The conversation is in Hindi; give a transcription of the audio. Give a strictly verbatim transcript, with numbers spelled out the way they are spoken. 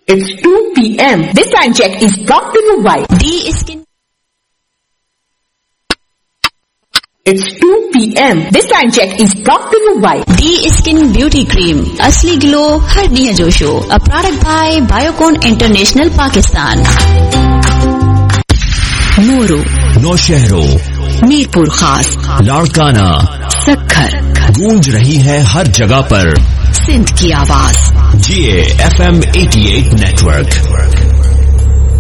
It's two p m This time check is brought to you by D Skin. It's two p m This time check is brought to you by D Skin Beauty Cream. असली ग्लो हर दिया जोशो. A product by Biocon International Pakistan. Neuro, Naushahro, Mirpur खास, लाड़काना, सक्खर, गूंज रही है हर जगह पर सिंध की आवाज. जी एफ एम अठासी नेटवर्क.